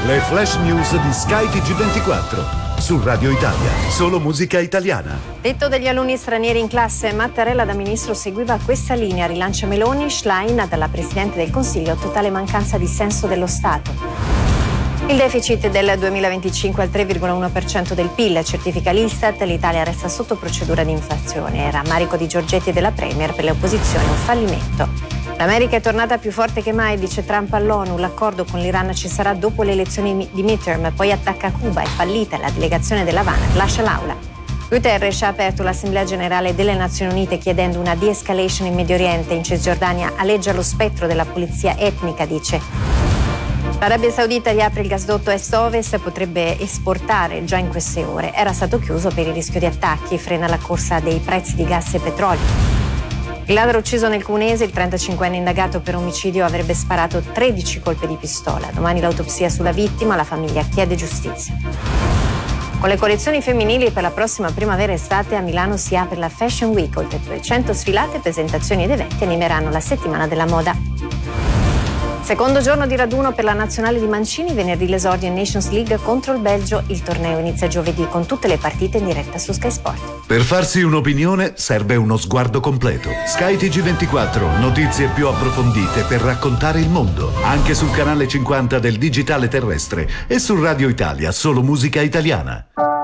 Le flash news di Sky TG24. Su Radio Italia, solo musica italiana. Detto degli alunni stranieri in classe, Mattarella da ministro seguiva questa linea: rilancia Meloni, Schlein dalla Presidente del Consiglio, totale mancanza di senso dello Stato. Il deficit del 2025 al 3,1% del PIL, certifica l'Istat, l'Italia resta sotto procedura di inflazione. Rammarico di Giorgetti e della Premier, per le opposizioni un fallimento. L'America è tornata più forte che mai, dice Trump all'ONU. L'accordo con l'Iran ci sarà dopo le elezioni di midterm, poi attacca Cuba, è fallita, la delegazione dell'Havana lascia l'aula. Guterres ha aperto l'Assemblea Generale delle Nazioni Unite chiedendo una de-escalation in Medio Oriente. In Cisgiordania aleggia lo spettro della pulizia etnica, dice. L'Arabia Saudita riapre il gasdotto est-ovest, potrebbe esportare già in queste ore. Era stato chiuso per il rischio di attacchi, frena la corsa dei prezzi di gas e petrolio. Il ladro ucciso nel Cuneese, il 35enne indagato per omicidio, avrebbe sparato 13 colpi di pistola. Domani l'autopsia sulla vittima, la famiglia chiede giustizia. Con le collezioni femminili per la prossima primavera-estate a Milano si apre la Fashion Week. Oltre 200 sfilate, presentazioni ed eventi animeranno la settimana della moda. Secondo giorno di raduno per la nazionale di Mancini, venerdì l'esordio in Nations League contro il Belgio. Il torneo inizia giovedì con tutte le partite in diretta su Sky Sport. Per farsi un'opinione serve uno sguardo completo. Sky TG24, notizie più approfondite per raccontare il mondo. Anche sul canale 50 del digitale terrestre e su Radio Italia, solo musica italiana.